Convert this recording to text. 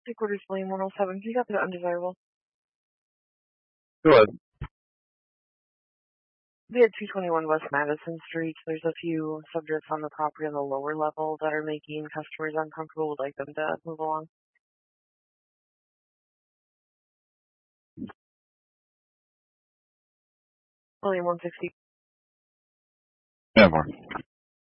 Headquarters William 107. He got the undesirable. Go ahead. We had 221 West Madison Street. There's a few subjects on the property on the lower level that are making customers uncomfortable. Would like them to move along. William 160. Yeah, more.